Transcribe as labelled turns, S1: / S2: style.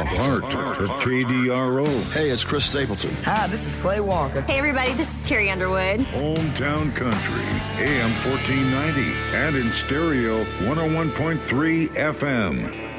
S1: the heart of KDRO.
S2: Hey, it's Chris Stapleton.
S3: Hi, this is Clay Walker.
S4: Hey, everybody, this is Carrie Underwood.
S1: Hometown Country, AM 1490, and in stereo 101.3 FM.